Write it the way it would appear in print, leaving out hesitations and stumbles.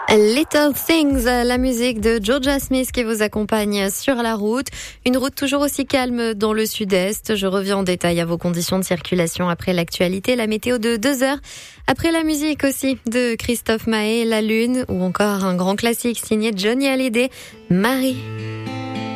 Little Things, la musique de Georgia Smith qui vous accompagne sur la route. Une route toujours aussi calme dans le sud-est. Je reviens en détail à vos conditions de circulation après l'actualité, la météo de 2 heures. Après la musique aussi de Christophe Maé, La Lune, ou encore un grand classique signé Johnny Hallyday, Marie.